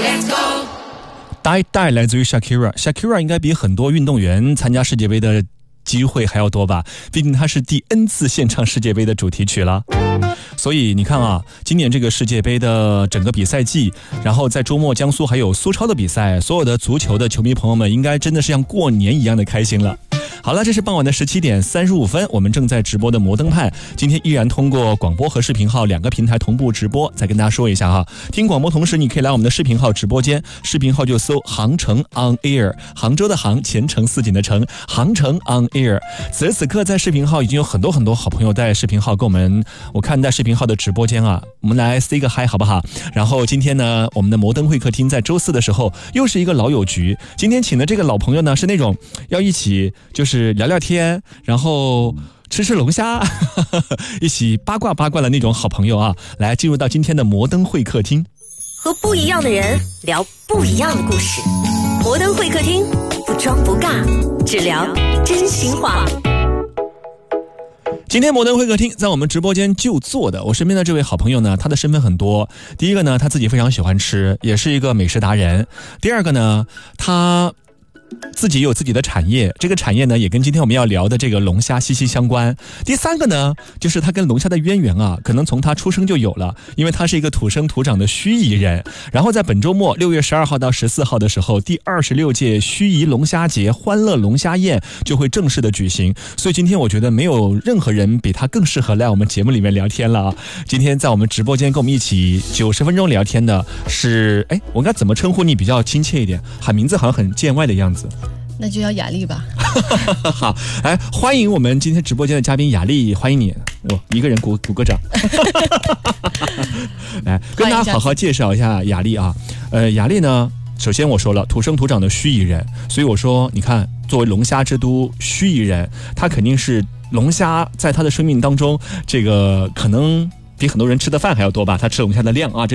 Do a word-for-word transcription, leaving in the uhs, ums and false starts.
Die Die 来自于 Shakira， Shakira 应该比很多运动员参加世界杯的机会还要多吧，毕竟他是第 N 次献唱世界杯的主题曲了。所以你看啊，今年这个世界杯的整个比赛季，然后在周末江苏还有苏超的比赛，所有的足球的球迷朋友们应该真的是像过年一样的开心了。好了，这是傍晚的十七点三十五分，我们正在直播的摩登派，今天依然通过广播和视频号两个平台同步直播。再跟大家说一下哈，听广播同时你可以来我们的视频号直播间，视频号就搜杭城 on air， 杭州的杭，前程似锦的程，杭城 on air。此时此刻在视频号已经有很多很多好朋友在视频号跟我们，我看在视频号的直播间啊，我们来 say 个 hi 好不好？然后今天呢，我们的摩登会客厅在周四的时候又是一个老友局，今天请的这个老朋友呢是那种要一起就是就是聊聊天，然后吃吃龙虾，呵呵一起八卦八卦的那种好朋友啊！来，进入到今天的摩登会客厅， 和不一样的人聊不一样的故事。摩登会客厅，不装不尬，只聊真心话。 今天摩登会客厅在我们直播间就坐的我身边的这位好朋友呢，他的身份很多。第一个呢，他自己非常喜欢吃，也是一个美食达人。第二个呢，他自己有自己的产业，这个产业呢也跟今天我们要聊的这个龙虾息息相关。第三个呢，就是他跟龙虾的渊源啊，可能从他出生就有了，因为他是一个土生土长的盱眙人。然后在本周末六月十二号到十四号的时候，第二十六届盱眙龙虾节欢乐龙虾宴就会正式的举行。所以今天我觉得没有任何人比他更适合来我们节目里面聊天了啊！今天在我们直播间跟我们一起九十分钟聊天的是，哎，我应该怎么称呼你比较亲切一点？喊名字好像很见外的样子。 那就叫雅丽吧。 好，来欢迎我们今天直播间的嘉宾雅丽，欢迎你，我一个人鼓鼓个掌。来跟大家好好介绍一下雅丽啊。呃，雅丽呢，首先我说了，土生土长的盱眙人，所以我说，你看，作为龙虾之都盱眙人，他肯定是龙虾在他的生命当中，这个可能比很多人吃的饭还要多吧，他吃龙虾的量啊。